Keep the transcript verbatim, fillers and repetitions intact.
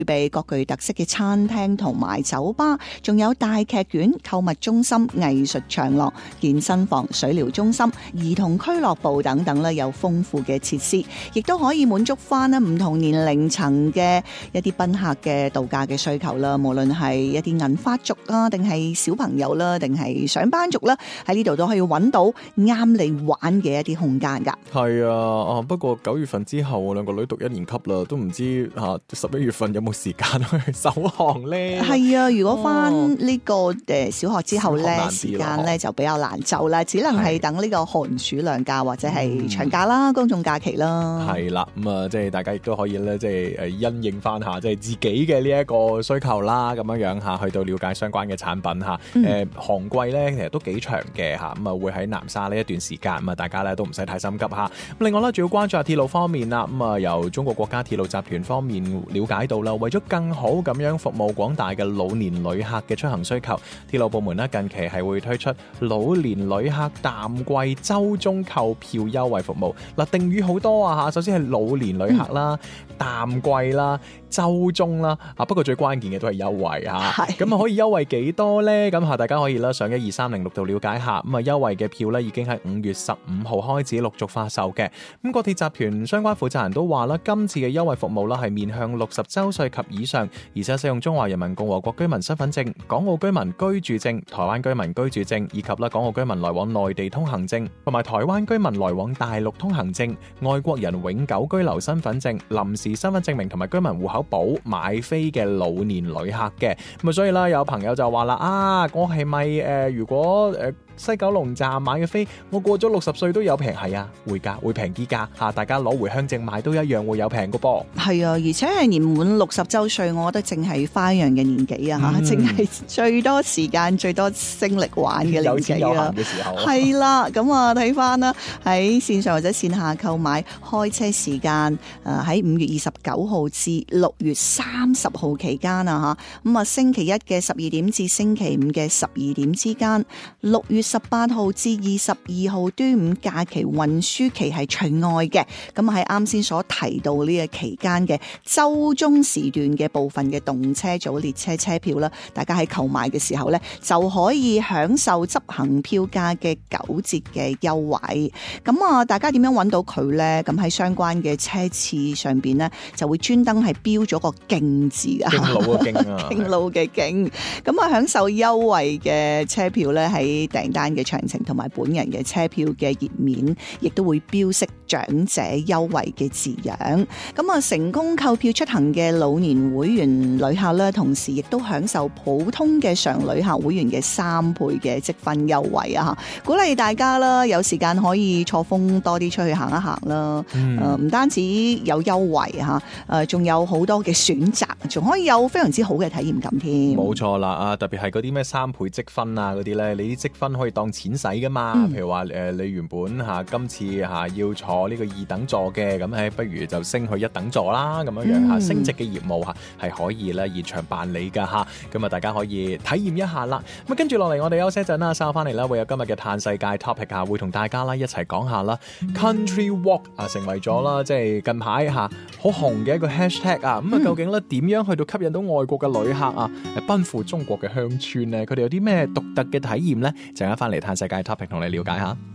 備各具特色嘅餐廳同埋酒吧，仲有大劇院、購物中心、藝術長廊、健身房、水療中心、兒童俱樂部等等咧，有豐富嘅設施，亦都可以滿足翻咧唔同年齡層嘅一啲賓客嘅度假嘅需求啦。無論係一啲銀髮族啊，定係小朋友啦，定係上班族啦，喺呢度都可以揾到啱你玩嘅一啲空間噶。 係啊，啊不過九月份之後，我兩個女讀一年級啦，都唔知吓十一月份有冇時間去首航咧？ 係啊，如果翻呢個誒小學之後咧， 哦、 時間咧就比較難就啦，只能係等呢個寒暑兩假或者係長假啦、嗯、公眾假期啦。係啦，咁啊，即係大家亦都可以咧，即係誒因應翻下，即係自己嘅呢一個需求啦，咁樣樣吓，去到了解相關嘅產品吓。誒、嗯，航季咧其實都幾長嘅吓，咁啊會喺南沙呢一段時間，咁啊大家咧都唔使太心急吓。咁另外咧，仲要關注下鐵路方面啦，咁啊由中國國家鐵路集團方面了解到啦，為咗更好咁樣服務廣大嘅老年旅客嘅出行需求，鐵路部門咧近期係會推出老年旅客淡季周中購票優惠服務。嗱，定語好多啊吓，首先係老年旅客啦、嗯、淡季啦、周中啦，啊不過最關鍵嘅都係優惠吓，咁啊可以優惠幾多呢？咁吓大家可以啦上一二三零六度了解下。咁啊優惠嘅票咧已經喺五月十五號開始陸續發售嘅。咁國鐵集團相關負責人都話啦，今次嘅優惠服務啦係面向六十周歲及以上，而且使用中華人民共和國居民身份證、港澳居民居住證、台灣居民居住證以及啦港澳居民來往內地通行證，同埋台灣居民來往大陸通行證、外國人永久居留身份證、臨時身份證明同埋居民戶口簿買飛嘅老年旅客嘅。咁啊，所以啦，有朋友就話啦，啊，我係咪誒，如果誒？呃西九龍站買嘅飛，我過咗六十歲都有平，係啊，會價會平啲價嚇，大家攞回鄉證買都一樣會有平個噃。係啊，而且係年滿六十週歲，我覺得正係花樣嘅年紀啊嚇，正係最多時間、最多精力玩嘅年紀啊。有錢有閒嘅時候。係啦，咁啊睇翻啦，喺線上或者線下購買開車時間，誒喺五月二十九號至六月三十號期間啊嚇，咁啊星期一嘅十二點至星期五嘅十二點之間，六月十八號至二十二號端午假期運輸期係除外嘅。咁喺啱先所提到呢個期間嘅周中時段嘅部分嘅動車組列車車票啦，大家喺購買嘅時候咧就可以享受執行票價嘅九折嘅優惠。咁啊，大家點樣揾到佢咧？咁喺相關嘅車次上邊咧就會專登係標咗個徑字啊，徑路嘅徑啊，徑路嘅徑。咁啊，享受優惠嘅車票咧喺訂單嘅詳情同埋本人嘅車票嘅頁面，亦都會標識長者優惠嘅字樣。咁啊，成功購票出行嘅老年會員旅客咧，同時亦都享受普通嘅常旅客會員嘅三倍嘅積分優惠啊！鼓勵大家啦，有時間可以錯峰多啲出去行一行啦。誒、嗯，唔單止有優惠吓，誒，仲有好多嘅選擇，仲可以有非常之好嘅體驗感添。冇錯啦，啊，特別係嗰啲咩三倍積分啊嗰啲咧，你啲積分可以當錢使噶嘛？嗯、譬如話誒、呃，你原本吓、啊、今次吓、啊、要坐呢個二等座嘅，咁誒不如就升去一等座啦，咁樣樣吓、嗯、升值嘅業務吓係可以咧現場辦理噶吓，咁啊大家可以體驗一下啦。咁啊跟住落嚟，我哋休息一陣啦，稍後翻嚟啦，會有今日嘅嘆世界 topic 啊，會同大家啦一齊講下啦。嗯、Country Walk 啊，成為咗啦，即係近排吓好紅嘅一個 hashtag 啊。咁、嗯、啊，究竟咧點樣去到吸引到外國嘅旅客啊，奔赴中國嘅鄉村咧？佢哋有啲咩獨特嘅體驗咧？陣間翻嚟嘆世界 topic 同你了解下。